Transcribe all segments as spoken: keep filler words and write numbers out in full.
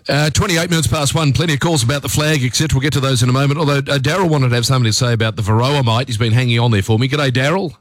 Uh, twenty-eight minutes past one, plenty of calls about the flag, et cetera. We'll get to those in a moment. Although uh, Daryl wanted to have something to say about the Varroa mite. He's been hanging on there for me. G'day, Daryl.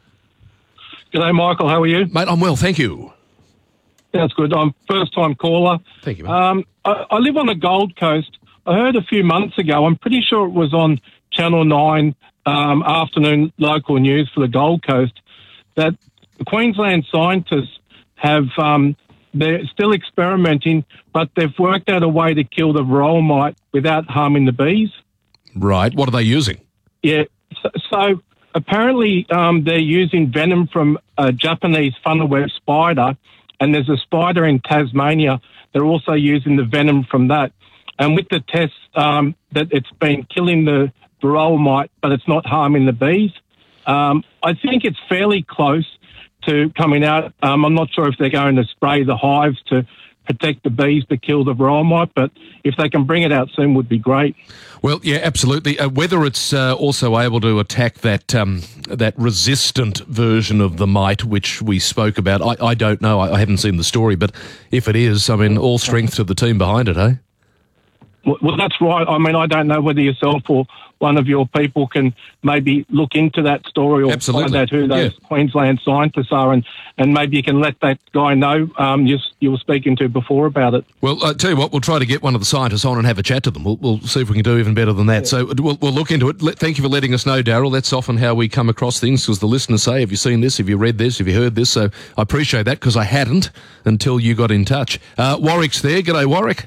G'day, Michael. How are you? Mate, I'm well, thank you. That's good. I'm first-time caller. Thank you, mate. Um, I, I live on the Gold Coast. I heard a few months ago, I'm pretty sure it was on Channel nine um, afternoon local news for the Gold Coast, that the Queensland scientists have, um, they're still experimenting, but they've worked out a way to kill the Varroa mite without harming the bees. Right. What are they using? Yeah. So, so apparently um, they're using venom from a Japanese funnel web spider, and there's a spider in Tasmania. They're also using the venom from that. And with the tests um, that it's been killing the Varroa mite, but it's not harming the bees. Um, I think it's fairly close to coming out. Um, I'm not sure if they're going to spray the hives to protect the bees to kill the Varroa mite, but if they can bring it out soon would be great. Well, yeah, absolutely. Uh, whether it's uh, also able to attack that um, that resistant version of the mite, which we spoke about, I, I don't know. I, I haven't seen the story, but if it is, I mean, all strength to the team behind it, eh? Well, that's right. I mean, I don't know whether yourself or one of your people can maybe look into that story or Absolutely. find out who those yeah. Queensland scientists are, and, and maybe you can let that guy know um, you, you were speaking to before about it. Well, I tell you what, we'll try to get one of the scientists on and have a chat to them. We'll, we'll see if we can do even better than that. Yeah. So we'll, we'll look into it. Let, thank you for letting us know, Daryl. That's often how we come across things, because the listeners say, have you seen this? Have you read this? Have you heard this? So I appreciate that, because I hadn't until you got in touch. Uh, Warwick's there. G'day, Warwick.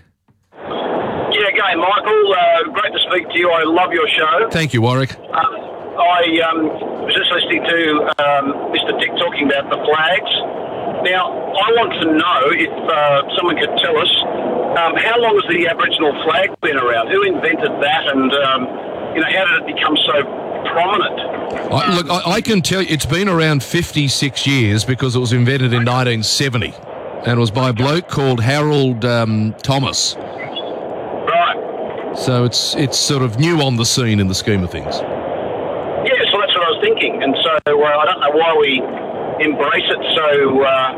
Hey, Michael, uh, great to speak to you. I love your show. Thank you, Warwick. Um, I um, was just listening to um, Mister Dick talking about the flags. Now, I want to know if uh, someone could tell us, um, how long has the Aboriginal flag been around? Who invented that, and um, you know, how did it become so prominent? I, look, I, I can tell you it's been around fifty-six years, because it was invented in nineteen seventy, and it was by a bloke called Harold um, Thomas. So it's it's sort of new on the scene in the scheme of things. Yeah, so that's what I was thinking. And so uh, I don't know why we embrace it so, uh,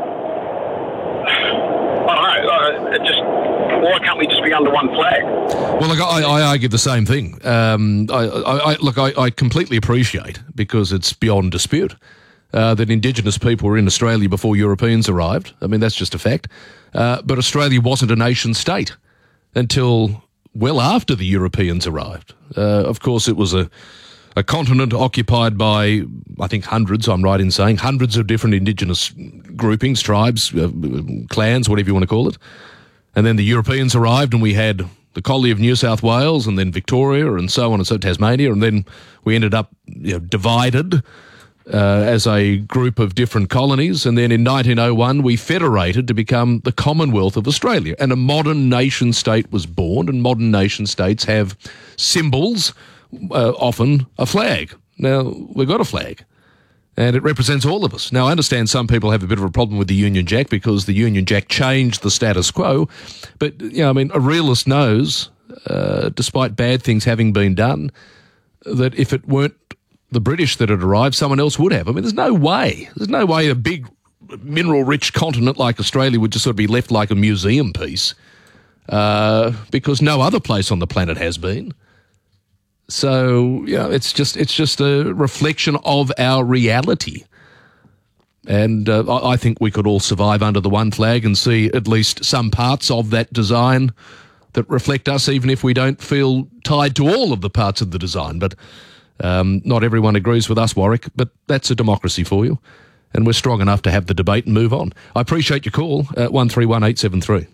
I don't know, uh, it just, why can't we just be under one flag? Well, look, I, I argue the same thing. Um, I, I, I, look, I, I completely appreciate, because it's beyond dispute, uh, that Indigenous people were in Australia before Europeans arrived. I mean, that's just a fact. Uh, but Australia wasn't a nation state until well after the Europeans arrived. Uh, of course, it was a, a continent occupied by, I think, hundreds, I'm right in saying, hundreds of different indigenous groupings, tribes, uh, clans, whatever you want to call it. And then the Europeans arrived, and we had the colony of New South Wales, and then Victoria, and so on and so Tasmania, and then we ended up you know, divided Uh, as a group of different colonies, and then in nineteen oh one we federated to become the Commonwealth of Australia, and a modern nation state was born, and modern nation states have symbols, uh, often a flag. Now, we've got a flag, and it represents all of us. Now, I understand some people have a bit of a problem with the Union Jack, because the Union Jack changed the status quo, but, you know, I mean, a realist knows, uh, despite bad things having been done, that if it weren't the British that had arrived, someone else would have. I mean, there's no way. There's no way a big mineral-rich continent like Australia would just sort of be left like a museum piece, uh, because no other place on the planet has been. So, you know, it's just it's just a reflection of our reality. And uh, I, I think we could all survive under the one flag and see at least some parts of that design that reflect us, even if we don't feel tied to all of the parts of the design. But Um, not everyone agrees with us, Warwick, but that's a democracy for you, and we're strong enough to have the debate and move on. I appreciate your call at one three one eight seven three.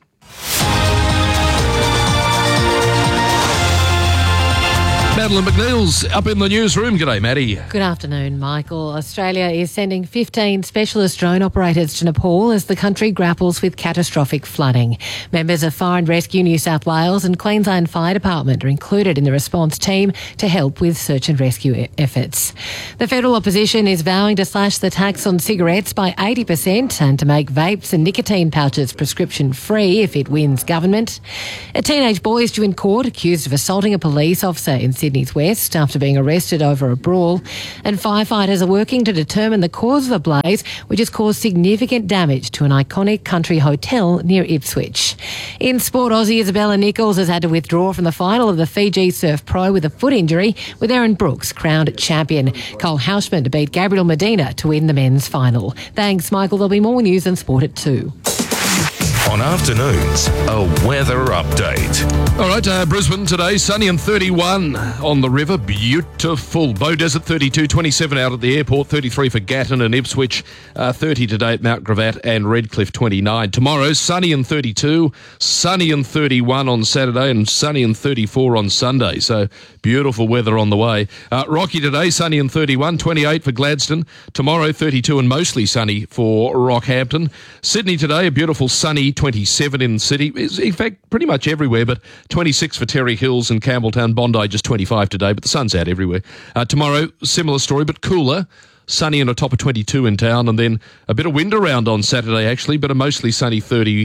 Madeline McNeil's up in the newsroom. G'day, Maddie. Good afternoon, Michael. Australia is sending fifteen specialist drone operators to Nepal as the country grapples with catastrophic flooding. Members of Fire and Rescue New South Wales and Queensland Fire Department are included in the response team to help with search and rescue efforts. The federal opposition is vowing to slash the tax on cigarettes by eighty percent and to make vapes and nicotine pouches prescription free if it wins government. A teenage boy is due in court accused of assaulting a police officer in Sydney's West after being arrested over a brawl, and firefighters are working to determine the cause of a blaze which has caused significant damage to an iconic country hotel near Ipswich. In sport, Aussie Isabella Nichols has had to withdraw from the final of the Fiji Surf Pro with a foot injury, with Erin Brooks crowned champion. Cole Houshman to beat Gabriel Medina to win the men's final. Thanks, Michael. There'll be more news and sport at two. On afternoons, a weather update. All right, uh, Brisbane today, sunny and thirty-one on the river. Beautiful. Bow Desert thirty-two, twenty-seven out at the airport, thirty-three for Gatton and Ipswich, uh, thirty today at Mount Gravatt and Redcliffe, twenty-nine. Tomorrow, sunny and thirty-two, sunny and thirty-one on Saturday and sunny and thirty-four on Sunday. So beautiful weather on the way. Uh, Rocky today, sunny and thirty-one, twenty-eight for Gladstone. Tomorrow, thirty-two and mostly sunny for Rockhampton. Sydney today, a beautiful sunny twenty-seven in the city. In fact, pretty much everywhere, but twenty-six for Terry Hills and Campbelltown. Bondi just twenty-five today, but the sun's out everywhere. Uh, tomorrow, similar story, but cooler. Sunny and a top of twenty-two in town, and then a bit of wind around on Saturday, actually, but a mostly sunny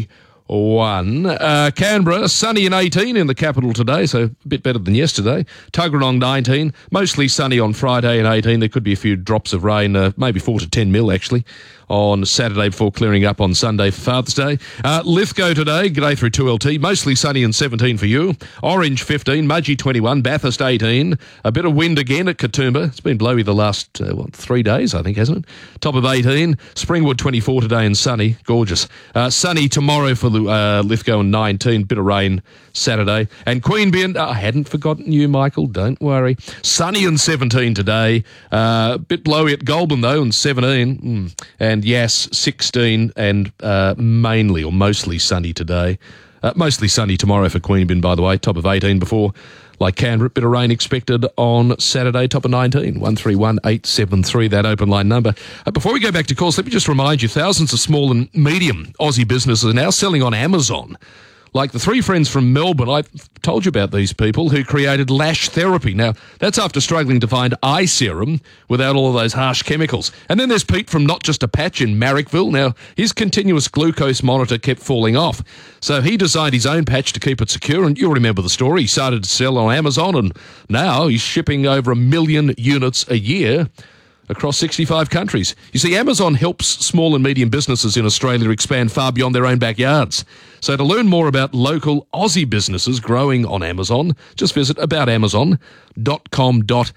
thirty-one. Uh, Canberra, sunny and eighteen in the capital today, so a bit better than yesterday. Tuggeranong, nineteen. Mostly sunny on Friday and eighteen. There could be a few drops of rain, uh, maybe four to ten mil, actually, on Saturday before clearing up on Sunday for Father's Day. Uh, Lithgow today, g'day through two L T, mostly sunny and seventeen for you. Orange, fifteen. Mudgee, twenty-one. Bathurst, eighteen. A bit of wind again at Katoomba. It's been blowy the last, uh, what, three days, I think, hasn't it? Top of eighteen. Springwood, twenty-four today and sunny. Gorgeous. Uh, sunny tomorrow for uh, Lithgow and nineteen. Bit of rain Saturday. And Queanbeyan, uh, I hadn't forgotten you, Michael, don't worry. Sunny and seventeen today. A uh, bit blowy at Goulburn, though, and seventeen. Mm. And Yass, sixteen, and uh, mainly or mostly sunny today. Uh, mostly sunny tomorrow for Queanbeyan, by the way. Top of eighteen before. Like Canberra, bit of rain expected on Saturday, top of nineteen. one three one eight seven three, that open line number. Uh, before we go back to calls, let me just remind you, thousands of small and medium Aussie businesses are now selling on Amazon. Like the three friends from Melbourne, I've told you about these people who created Lash Therapy. Now, that's after struggling to find eye serum without all of those harsh chemicals. And then there's Pete from Not Just a Patch in Marrickville. Now, his continuous glucose monitor kept falling off. So he designed his own patch to keep it secure. And you'll remember the story. He started to sell on Amazon, and now he's shipping over a million units a year across sixty-five countries. You see, Amazon helps small and medium businesses in Australia expand far beyond their own backyards. So to learn more about local Aussie businesses growing on Amazon, just visit about amazon dot com dot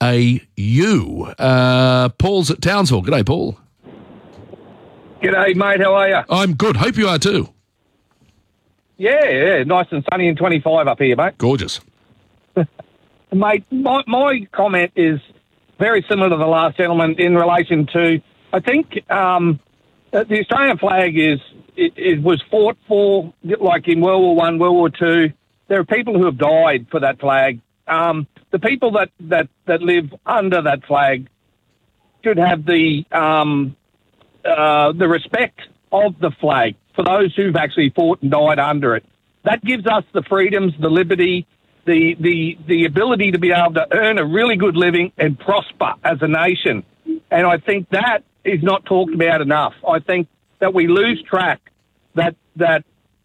a u. Uh, Paul's at Townsville. G'day, Paul. G'day, mate. How are you? I'm good. Hope you are too. Yeah, yeah. Nice and sunny and twenty-five up here, mate. Gorgeous. Mate, my, my comment is very similar to the last gentleman in relation to, I think um, the Australian flag is it, it was fought for, like in World War One, World War Two. There are people who have died for that flag. Um, the people that, that, that live under that flag should have the um, uh, the respect of the flag for those who've actually fought and died under it. That gives us the freedoms, the liberty, the the the ability to be able to earn a really good living and prosper as a nation. And I think that is not talked about enough. I think that we lose track that that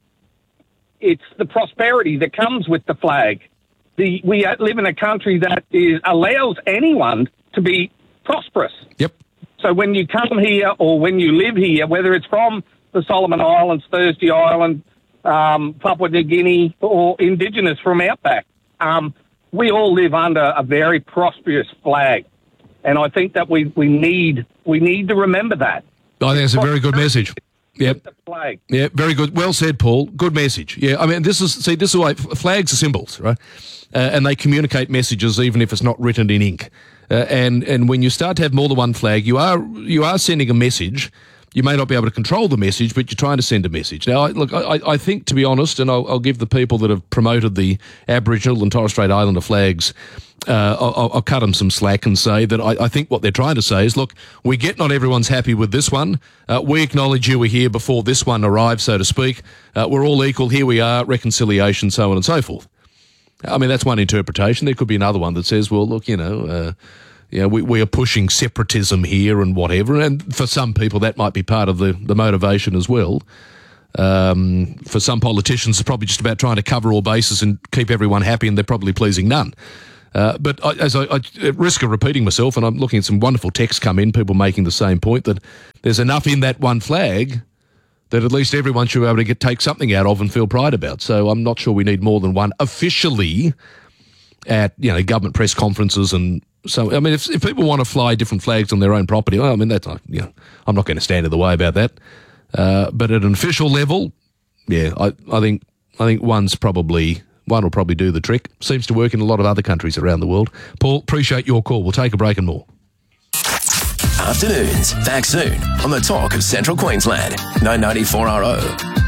it's the prosperity that comes with the flag. The we live in a country that is allows anyone to be prosperous. Yep. So when you come here or when you live here, whether it's from the Solomon Islands, Thursday Island, um, Papua New Guinea, or Indigenous from Outback, Um, we all live under a very prosperous flag, and I think that we, we need we need to remember that. I think that's a very good message. Yep. The flag. Yeah, very good. Well said, Paul. Good message. Yeah, I mean, this is see, this is why flags are symbols, right? Uh, and they communicate messages even if it's not written in ink. Uh, and and when you start to have more than one flag, you are you are sending a message. You may not be able to control the message, but you're trying to send a message. Now, I, look, I, I think, to be honest, and I'll, I'll give the people that have promoted the Aboriginal and Torres Strait Islander flags, uh, I'll, I'll cut them some slack and say that I, I think what they're trying to say is, look, we get not everyone's happy with this one. Uh, we acknowledge you were here before this one arrived, so to speak. Uh, we're all equal. Here we are, reconciliation, so on and so forth. I mean, that's one interpretation. There could be another one that says, well, look, you know... Uh, You know, we, we are pushing separatism here and whatever, and for some people that might be part of the, the motivation as well. Um, for some politicians, it's probably just about trying to cover all bases and keep everyone happy, and they're probably pleasing none. Uh, but I, as I, I, at risk of repeating myself, and I'm looking at some wonderful texts come in, people making the same point, that there's enough in that one flag that at least everyone should be able to get take something out of and feel pride about. So I'm not sure we need more than one officially at, you know, government press conferences. And so, I mean, if, if people want to fly different flags on their own property, well, I mean, that's not, you know, I'm not going to stand in the way about that. Uh, but at an official level, yeah, I, I think I think one's probably one will probably do the trick. Seems to work in a lot of other countries around the world. Paul, appreciate your call. We'll take a break and more. Afternoons, back soon on the Talk of Central Queensland, nine ninety-four R O.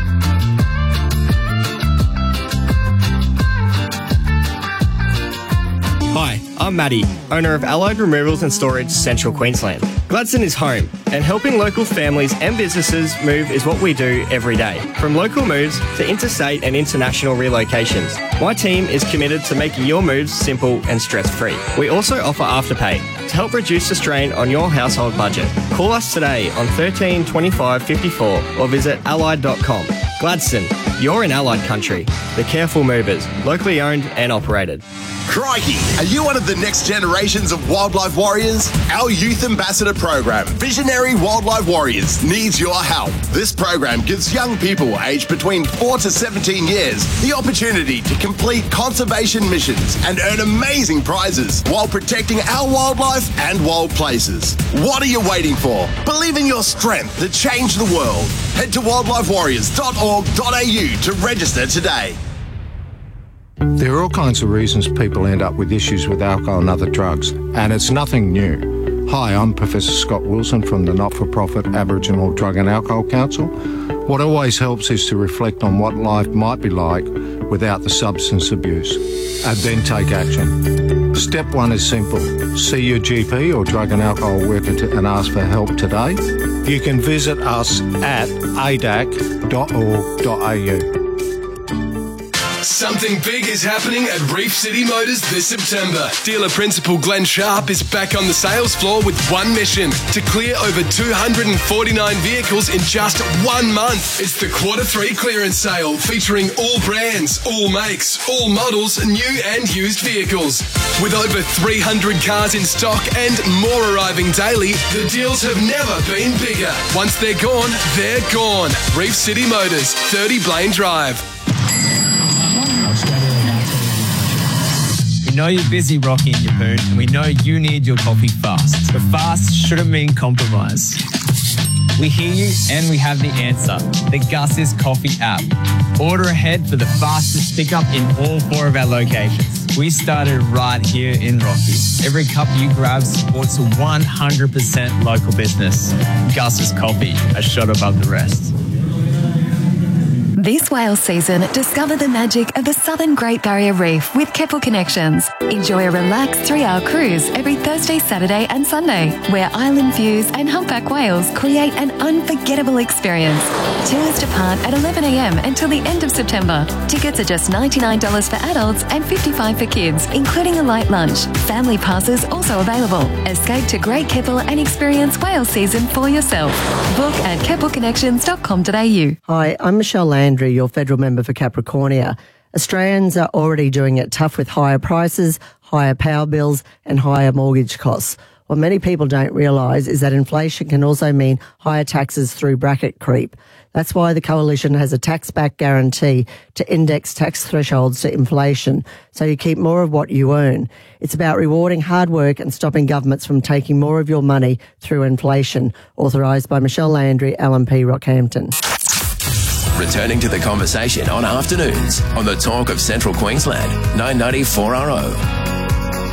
Hi, I'm Maddie, owner of Allied Removals and Storage, Central Queensland. Gladstone is home, and helping local families and businesses move is what we do every day. From local moves to interstate and international relocations, my team is committed to making your moves simple and stress-free. We also offer Afterpay to help reduce the strain on your household budget. Call us today on thirteen twenty-five fifty-four or visit allied dot com. Gladstone, you're in Allied country. The Careful Movers, locally owned and operated. Crikey, are you one of the next generations of wildlife warriors? Our Youth Ambassador program, Visionary Wildlife Warriors, needs your help. This program gives young people aged between four to seventeen years the opportunity to complete conservation missions and earn amazing prizes while protecting our wildlife and wild places. What are you waiting for? Believe in your strength to change the world. Head to wildlife warriors dot org dot a u to register today. There are all kinds of reasons people end up with issues with alcohol and other drugs, and it's nothing new. Hi, I'm Professor Scott Wilson from the not-for-profit Aboriginal Drug and Alcohol Council. What always helps is to reflect on what life might be like without the substance abuse, and then take action. Step one is simple. See your G P or drug and alcohol worker to, and ask for help today. You can visit us at a d a c dot org dot a u. Something big is happening at Reef City Motors this September. Dealer principal Glenn Sharp is back on the sales floor with one mission: to clear over two hundred forty-nine vehicles in just one month. It's the Quarter three clearance sale featuring all brands, all makes, all models, new and used vehicles. With over three hundred cars in stock and more arriving daily, the deals have never been bigger. Once they're gone, they're gone. Reef City Motors, thirty Blaine Drive. We know you're busy rocking your poon, and we know you need your coffee fast. But fast shouldn't mean compromise. We hear you and we have the answer. The Gus's Coffee app. Order ahead for the fastest pickup in all four of our locations. We started right here in Rocky. Every cup you grab supports a one hundred percent local business. Gus's Coffee, a shot above the rest. This whale season, discover the magic of the Southern Great Barrier Reef with Keppel Connections. Enjoy a relaxed three-hour cruise every Thursday, Saturday and Sunday, where island views and humpback whales create an unforgettable experience. Tours depart at eleven a m until the end of September. Tickets are just ninety-nine dollars for adults and fifty-five dollars for kids, including a light lunch. Family passes also available. Escape to Great Keppel and experience whale season for yourself. Book at keppel connections dot com dot a u. Hi, I'm Michelle Landry, your federal member for Capricornia. Australians are already doing it tough with higher prices, higher power bills and higher mortgage costs. What many people don't realise is that inflation can also mean higher taxes through bracket creep. That's why the Coalition has a tax-back guarantee to index tax thresholds to inflation, so you keep more of what you earn. It's about rewarding hard work and stopping governments from taking more of your money through inflation. Authorised by Michelle Landry, L M P Rockhampton. Returning to the conversation on afternoons on the Talk of Central Queensland, nine ninety-four R O.